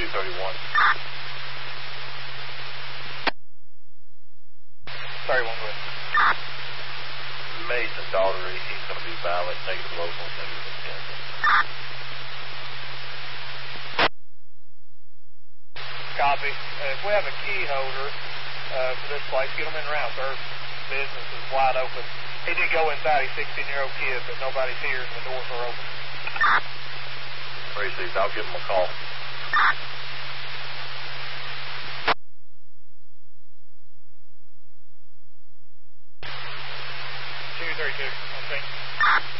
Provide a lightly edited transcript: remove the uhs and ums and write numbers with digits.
231. 31, go ahead. Mason Daughtery, he's going to be valid, negative local, negative intensive. Copy. If we have a key holder for this place, get them in route. Their business is wide open. He did go inside. He's a 16-year-old kid, but nobody's here and the doors are open. Received. I'll give him a call. 232, I think.